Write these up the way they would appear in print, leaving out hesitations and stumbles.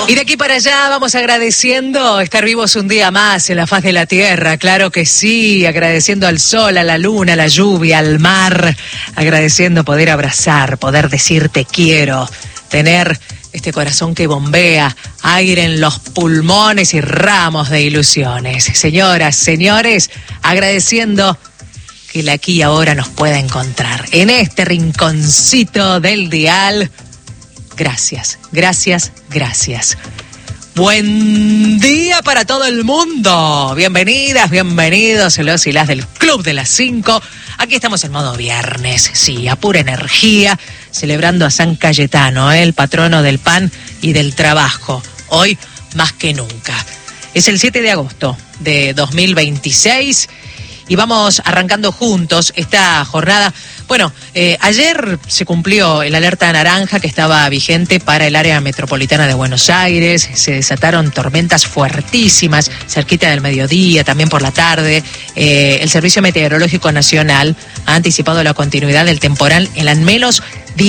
Y de aquí para allá vamos agradeciendo estar vivos un día más en la faz de la tierra, claro que sí, agradeciendo al sol, a la luna, a la lluvia, al mar, agradeciendo poder abrazar, poder decir te quiero, tener este corazón que bombea, aire en los pulmones y ramos de ilusiones. Señoras, señores, agradeciendo que el aquí y ahora nos pueda encontrar en este rinconcito del dial. Gracias, gracias, gracias. Buen día para todo el mundo. Bienvenidas, bienvenidos los y las del Club de las 5. Aquí estamos en modo viernes, sí, a pura energía, celebrando a San Cayetano, el patrono del pan y del trabajo. Hoy más que nunca. Es el 7 de agosto de 2026 y vamos arrancando juntos esta jornada. Bueno, ayer se cumplió el alerta naranja que estaba vigente para el área metropolitana de Buenos Aires. Se desataron tormentas fuertísimas cerquita del mediodía, también por la tarde. El Servicio Meteorológico Nacional ha anticipado la continuidad del temporal en al menos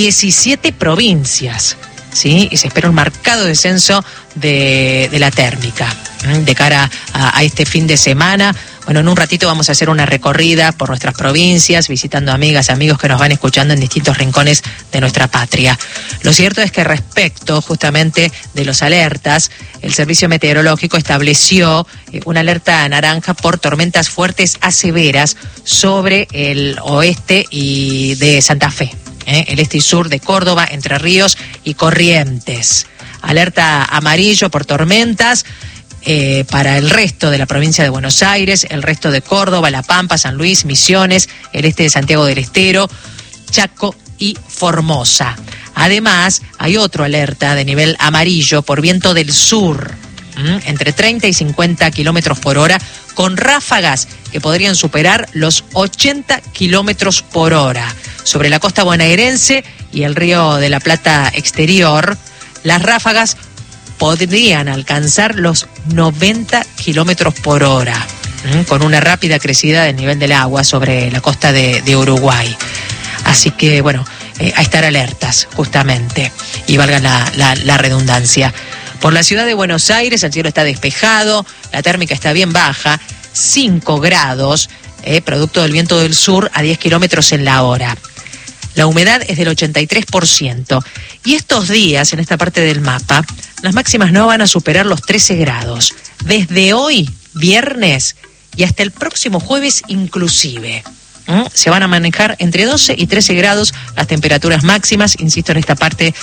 17 provincias, ¿sí? Y se espera un marcado descenso de la térmica de cara a este fin de semana. Bueno, en un ratito vamos a hacer una recorrida por nuestras provincias, visitando amigas, amigos que nos van escuchando en distintos rincones de nuestra patria. Lo cierto es que respecto justamente de los alertas, el Servicio Meteorológico estableció una alerta naranja por tormentas fuertes a severas sobre el oeste y de Santa Fe, el este y sur de Córdoba, Entre Ríos y Corrientes. Alerta amarillo por tormentas para el resto de la provincia de Buenos Aires, el resto de Córdoba, La Pampa, San Luis, Misiones, el este de Santiago del Estero, Chaco y Formosa. Además, hay otro alerta de nivel amarillo por viento del sur, entre 30 y 50 kilómetros por hora, con ráfagas que podrían superar los 80 kilómetros por hora. Sobre la costa bonaerense y el Río de la Plata exterior, las ráfagas podrían alcanzar los 90 kilómetros por hora, con una rápida crecida del nivel del agua sobre la costa de Uruguay. Así que, bueno, a estar alertas, justamente, y valga la redundancia. Por la ciudad de Buenos Aires, el cielo está despejado, la térmica está bien baja, 5 grados, producto del viento del sur a 10 kilómetros en la hora. La humedad es del 83%. Y estos días, en esta parte del mapa, las máximas no van a superar los 13 grados. Desde hoy, viernes, y hasta el próximo jueves inclusive. Se van a manejar entre 12 y 13 grados las temperaturas máximas, insisto, en esta parte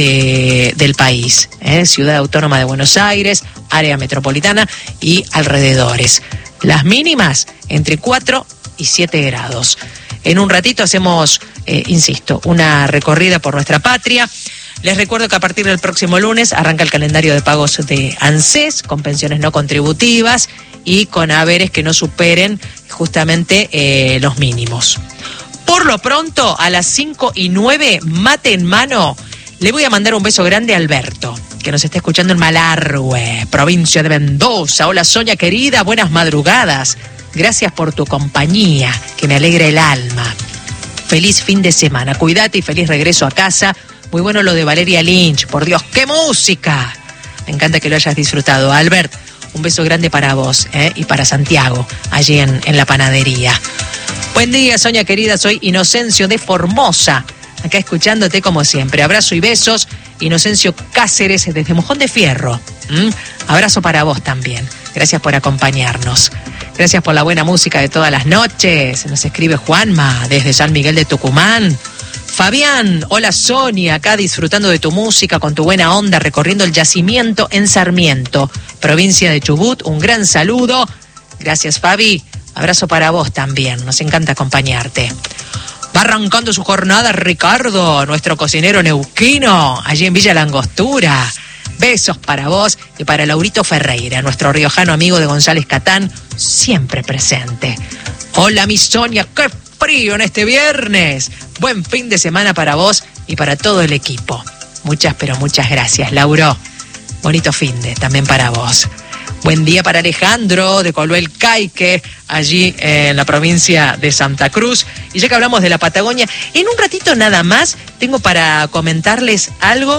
del país. Ciudad Autónoma de Buenos Aires, área metropolitana y alrededores. Las mínimas entre 4 y 7 grados. En un ratito hacemos, insisto, una recorrida por nuestra patria. Les recuerdo que a partir del próximo lunes arranca el calendario de pagos de ANSES, con pensiones no contributivas y con haberes que no superen justamente los mínimos. Por lo pronto, a las 5:09, mate en mano, le voy a mandar un beso grande a Alberto, que nos está escuchando en Malargüe, provincia de Mendoza. Hola, Sonia querida, buenas madrugadas. Gracias por tu compañía, que me alegra el alma. Feliz fin de semana, cuídate y feliz regreso a casa. Muy bueno lo de Valeria Lynch, por Dios, ¡qué música! Me encanta que lo hayas disfrutado. Albert, un beso grande para vos y para Santiago, allí en la panadería. Buen día, Sonia querida, soy Inocencio de Formosa, acá escuchándote como siempre. Abrazo y besos, Inocencio Cáceres desde Mojón de Fierro. Abrazo para vos también, gracias por acompañarnos. Gracias por la buena música de todas las noches. Nos escribe Juanma desde San Miguel de Tucumán. Fabián, hola Sonia, acá disfrutando de tu música con tu buena onda, recorriendo el yacimiento en Sarmiento, provincia de Chubut. Un gran saludo. Gracias, Fabi. Abrazo para vos también. Nos encanta acompañarte. Va arrancando su jornada Ricardo, nuestro cocinero neuquino, allí en Villa Langostura. Besos para vos y para Laurito Ferreira, nuestro riojano amigo de González Catán, siempre presente. Hola, mi Sonia, qué frío en este viernes. Buen fin de semana para vos y para todo el equipo. Muchas, pero muchas gracias, Lauro. Bonito fin de también para vos. Buen día para Alejandro de Coluel Caique, allí en la provincia de Santa Cruz. Y ya que hablamos de la Patagonia, en un ratito nada más tengo para comentarles algo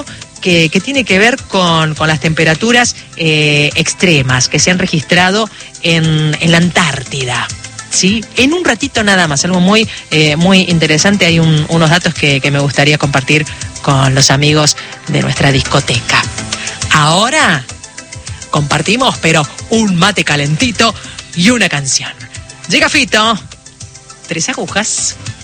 que tiene que ver con las temperaturas extremas que se han registrado en la Antártida. ¿Sí? En un ratito nada más, algo muy interesante. Hay unos datos que me gustaría compartir con los amigos de nuestra discoteca. Ahora compartimos, pero un mate calentito y una canción. Llega Fito, 3 agujas.